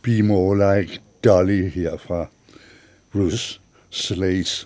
Be More Like Dolly her fra Ruth Slade.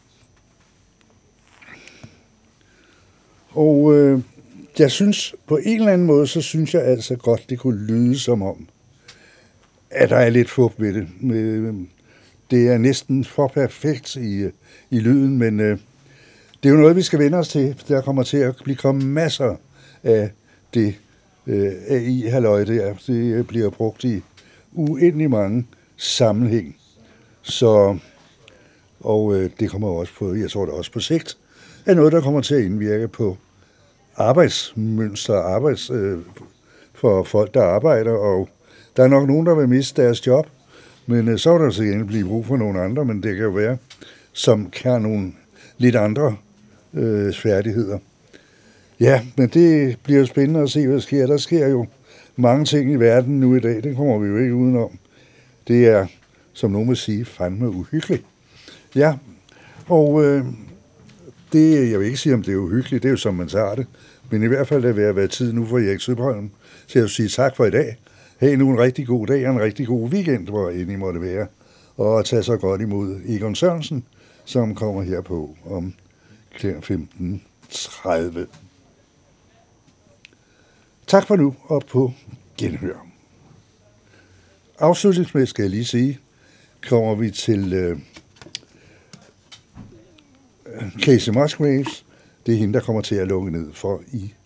Og jeg synes, på en eller anden måde, så synes jeg altså godt, det kunne lyde som om, at der er lidt fup ved det. Det er næsten for perfekt i lyden, men det er jo noget, vi skal vende os til. Der kommer til at komme masser af det AI-halløj der. Det bliver brugt i uendelig mange sammenhæng. Så, og det kommer også på, jeg tror det også på sigt, er noget, der kommer til at indvirke på arbejdsmønster, for folk, der arbejder, og der er nok nogen, der vil miste deres job, men så vil der sikkert blive brug for nogle andre, men det kan jo være, som kan nogle lidt andre færdigheder. Ja, men det bliver jo spændende at se, hvad der sker. Der sker jo mange ting i verden nu i dag, det kommer vi jo ikke udenom. Det er, som nogen vil sige, fandme uhyggeligt. Ja, og det, jeg vil ikke sige, om det er uhyggeligt, det er jo som man tager det, men i hvert fald er det ved at være tid nu for Erik Søbrøm. Så jeg vil sige tak for i dag. Ha' nu en rigtig god dag og en rigtig god weekend, hvor end I måtte være. Og tage så godt imod Egon Sørensen, som kommer her på om kl. 15.30. Tak for nu, og på genhør. Afslutningsvis skal jeg lige sige, kommer vi til Casey Musgraves. Det er hende, der kommer til at lukke ned for i